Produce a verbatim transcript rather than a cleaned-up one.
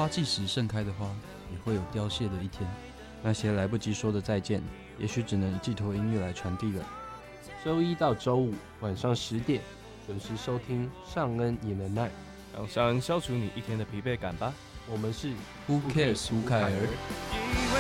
花季时盛开的花，也会有凋谢的一天。那些来不及说的再见，也许只能寄托音乐来传递了。 周一到周五晚上十点，准时收听尚恩也能耐， 让尚恩消除你一天的疲惫感吧。 我们是 Who cares 吴凯儿。